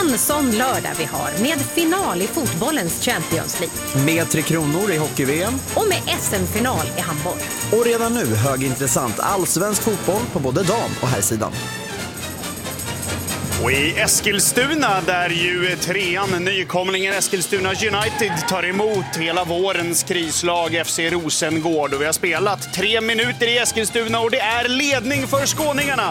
En sån lördag vi har med final i fotbollens Champions League. Med 3 kronor i hockey-VM. Och med SM-final i handboll. Och redan nu högintressant allsvensk fotboll på både dam- och herrsidan. Och i Eskilstuna där ju trean, nykomlingen Eskilstuna United, tar emot hela vårens krislag FC Rosengård. Och vi har spelat 3 minuter i Eskilstuna och det är ledning för skåningarna.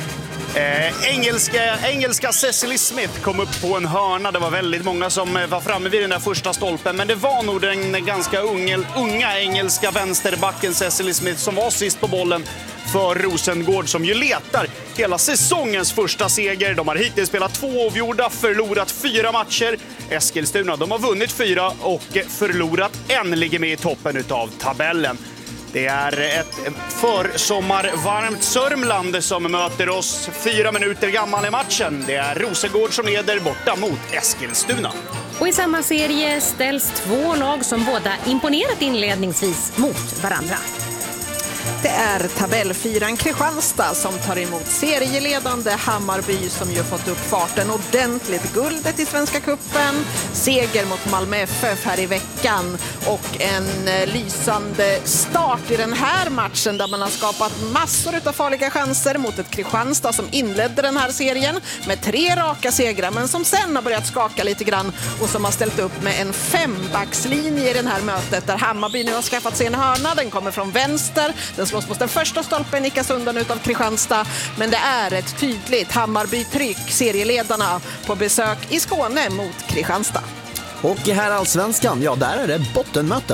Engelska Cecily Smith kom upp på en hörna. Det var väldigt många som var framme vid den där första stolpen, men det var nog den ganska unga engelska vänsterbacken Cecily Smith som var sist på bollen för Rosengård, som ju letar hela säsongens första seger. De har hittills spelat 2 oavgjorda, förlorat 4 matcher. Eskilstuna, de har vunnit 4 och förlorat 1, ligger med i toppen av tabellen. Det är ett försommarvarmt Sörmland som möter oss. 4 minuter gammal i matchen. Det är Rosengård som leder borta mot Eskilstuna. Och i samma serie ställs 2 lag som båda imponerat inledningsvis mot varandra. Det är tabellfyran Kristianstad som tar emot serieledande Hammarby, som ju fått upp farten ordentligt. Guldet i Svenska cupen, seger mot Malmö FF här i veckan och en lysande start i den här matchen där man har skapat massor av farliga chanser mot ett Kristianstad som inledde den här serien med 3 raka segrar, men som sen har börjat skaka lite grann och som har ställt upp med en 5-backslinje i det här mötet där Hammarby nu har skaffat sig en hörna. Den kommer från vänster. Den slås mot den första stolpen, nickas undan utav Kristianstad, men det är ett tydligt Hammarby-tryck, serieledarna på besök i Skåne mot Kristianstad. Och i här allsvenskan, ja, där är det bottenmöte.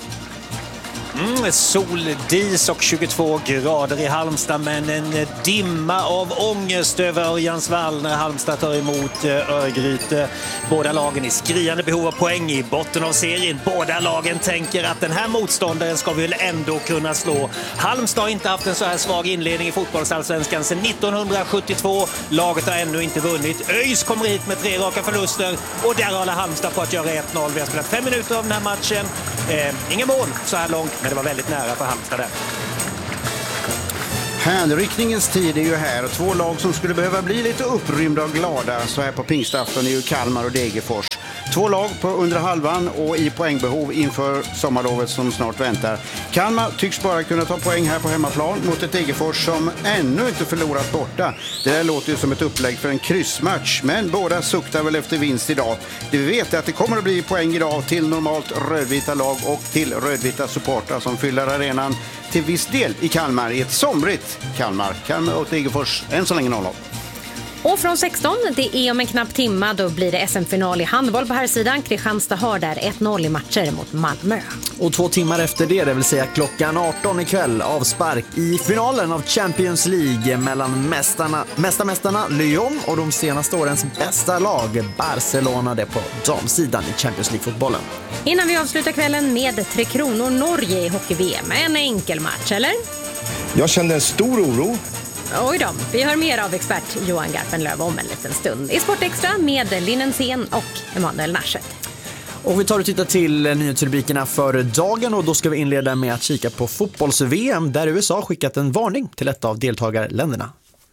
Sol, dis och 22 grader i Halmstad, men en dimma av ångest över Örjansvall när Halmstad tar emot Örgryte. Båda lagen i skriande behov av poäng i botten av serien. Båda lagen tänker att den här motståndaren ska vi väl ändå kunna slå. Halmstad har inte haft en så här svag inledning i fotbollsallsvenskan sedan 1972. Laget har ännu inte vunnit. ÖIS kommer hit med 3 raka förluster och där håller Halmstad på att göra 1-0. Vi har spelat 5 minuter av den här matchen. Ingen mål så här långt, men det var väldigt nära för Halmstad där. Hänryckningens tid är ju här och 2 lag som skulle behöva bli lite upprymda och glada så här på pingstafton är ju Kalmar och Degerfors. 2 lag på under halvan och i poängbehov inför sommarlovet som snart väntar. Kalmar tycks bara kunna ta poäng här på hemmaplan mot ett Degerfors som ännu inte förlorat borta. Det där låter ju som ett upplägg för en kryssmatch, men båda suktar väl efter vinst idag. Det vi vet är att det kommer att bli poäng idag till normalt rödvita lag och till rödvita supportrar som fyller arenan till viss del i Kalmar, i ett somrigt Kalmar. Kalmar och Degerfors än så länge 0-0. Och från 16, det är om en knapp timma, då blir det SM-final i handboll på här sidan. Kristianstad har där 1-0 i matcher mot Malmö. Och 2 timmar efter det vill säga klockan 18 ikväll, avspark i finalen av Champions League mellan mästarna Lyon och de senaste årens bästa lag, Barcelona, det på damsidan i Champions League-fotbollen. Innan vi avslutar kvällen med 3 kronor Norge i hockey-VM. En enkel match, eller? Jag kände en stor oro. Oj då, vi hör mer av expert Johan Garpenlöv om en liten stund. I Sportextra med Linnen Sen och Emanuel Naschet. Och vi tar och tittar till nyhetsrubrikerna för dagen och då ska vi inleda med att kika på fotbolls-VM där USA skickat en varning till ett av deltagarländerna.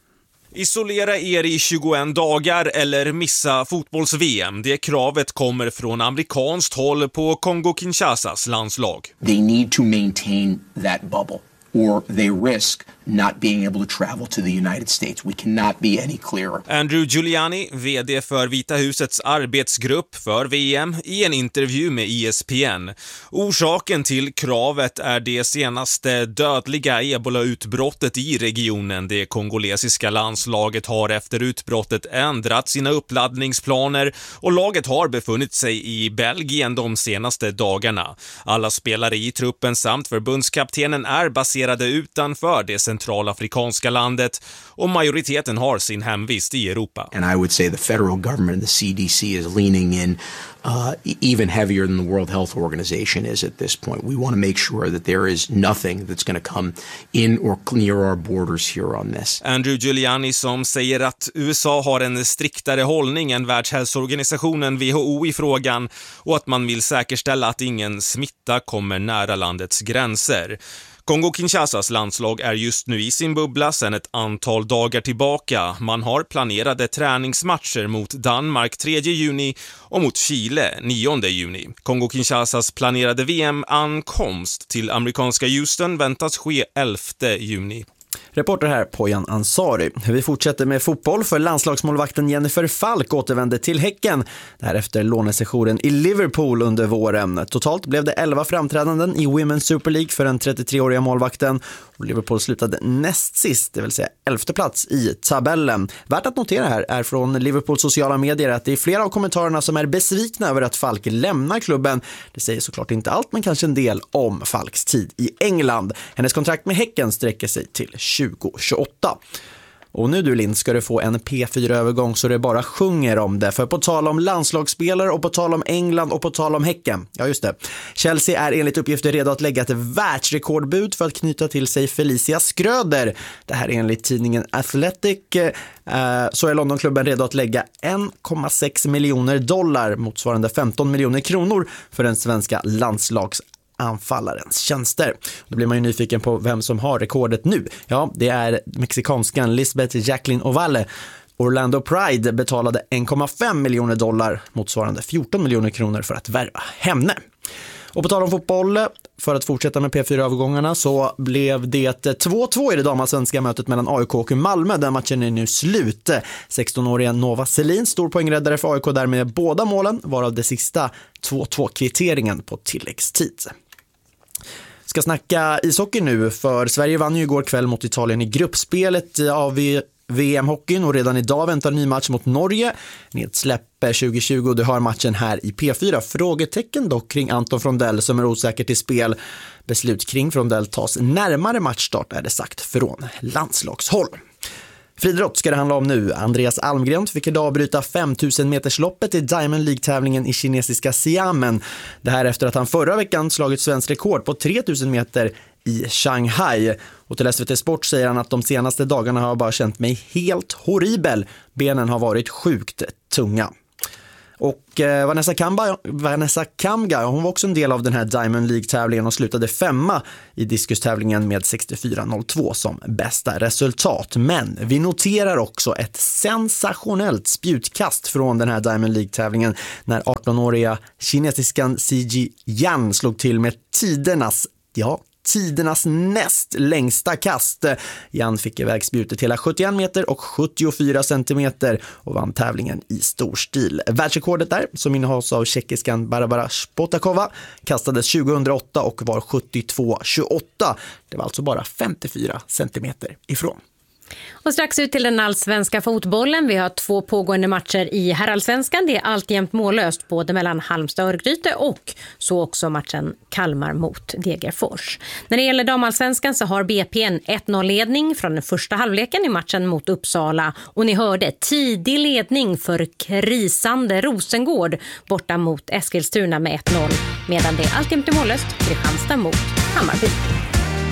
Isolera er i 21 dagar eller missa fotbolls-VM. Det kravet kommer från amerikanskt håll på Kongo-Kinshasas landslag. They need to maintain that bubble or they risk not being able to travel to the United States. We cannot be any clearer. Andrew Giuliani, vd för Vita husets arbetsgrupp för VM, i en intervju med ESPN. Orsaken till kravet är det senaste dödliga ebola-utbrottet i regionen. Det kongolesiska landslaget har efter utbrottet ändrat sina uppladdningsplaner och laget har befunnit sig i Belgien de senaste dagarna. Alla spelare i truppen samt förbundskaptenen är baserade utanför det centralafrikanska landet och majoriteten har sin hemvist i Europa. And I would say the federal government, the CDC, is leaning in even heavier than the World Health Organization is at this point. We want to make sure that there is nothing that's going to come in or near our borders here on this. Andrew Giuliani som säger att USA har en striktare hållning än Världshälsoorganisationen WHO i frågan och att man vill säkerställa att ingen smitta kommer nära landets gränser. Kongo-Kinshasas landslag är just nu i sin bubbla sedan ett antal dagar tillbaka. Man har planerade träningsmatcher mot Danmark 3 juni och mot Chile 9 juni. Kongo-Kinshasas planerade VM-ankomst till amerikanska Houston väntas ske 11 juni. Reporter här Poyan Ansari. Vi fortsätter med fotboll för landslagsmålvakten Jennifer Falk återvände till Häcken. Det här efter lånesessionen i Liverpool under våren. Totalt blev det 11 framträdanden i Women's Super League för den 33-åriga målvakten. Och Liverpool slutade näst sist, det vill säga 11:e plats i tabellen. Värt att notera här är från Liverpools sociala medier att det är flera av kommentarerna som är besvikna över att Falk lämnar klubben. Det säger såklart inte allt, men kanske en del om Falks tid i England. Hennes kontrakt med Häcken sträcker sig till 2028. Och nu du Lind ska du få en P4-övergång så det bara sjunger om det. För på tal om landslagsspelare och på tal om England och på tal om Häcken. Ja just det. Chelsea är enligt uppgifter redo att lägga ett världsrekordbud för att knyta till sig Felicia Schröder. Det här är enligt tidningen Athletic. Så är Londonklubben redo att lägga $1,6 miljoner motsvarande 15 miljoner kronor för den svenska anfallarens tjänster. Då blir man ju nyfiken på vem som har rekordet nu. Ja, det är mexikanskan Lisbeth Jacqueline Ovalle. Orlando Pride betalade $1,5 miljoner motsvarande 14 miljoner kronor för att värva henne. Och på tal om fotboll, för att fortsätta med P4-övergångarna så blev det 2-2 i det damallsvenska mötet mellan AIK och Malmö. Den matchen är nu slut. 16-åriga Nova Selin, stor poängräddare för AIK där med båda målen, varav det sista 2-2-kvitteringen på tilläggstid. Ska snacka ishockey nu, för Sverige vann ju igår kväll mot Italien i gruppspelet av VM-hockeyn och redan idag väntar en ny match mot Norge. Nedsläpp 2020 och du har matchen här i P4. Frågetecken dock kring Anton Frondell som är osäker till spel. Beslut kring Frondell tas närmare matchstart är det sagt från landslagshåll. Friidrott ska det handla om nu. Andreas Almgren fick idag avbryta 5000 metersloppet i Diamond League-tävlingen i kinesiska Xiamen. Det här efter att han förra veckan slagit svensk rekord på 3000 meter i Shanghai. Och till SVT Sport säger han att de senaste dagarna har jag bara känt mig helt horribel. Benen har varit sjukt tunga. Och Vanessa Kamga, hon var också en del av den här Diamond League-tävlingen och slutade 5:a i diskustävlingen med 64,02 som bästa resultat. Men vi noterar också ett sensationellt spjutkast från den här Diamond League-tävlingen när 18-åriga kinesiskan Siji Yan slog till med tidernas näst längsta kast. Jan fick iväg spjutet hela 71 meter och 74 centimeter och vann tävlingen i stor stil. Världsrekordet där, som innehas av tjeckiskan Barbara Spotakova, kastades 2008 och var 72,28. Det var alltså bara 54 centimeter ifrån. Och strax ut till den allsvenska fotbollen. Vi har 2 pågående matcher i herrallsvenskan. Det är alltjämt mållöst både mellan Halmstad och Örgryte och så också matchen Kalmar mot Degerfors. När det gäller damallsvenskan så har BP en 1-0-ledning från den första halvleken i matchen mot Uppsala. Och ni hörde tidig ledning för krisande Rosengård borta mot Eskilstuna med 1-0. Medan det är alltjämt mållöst Kristianstad mot Hammarby.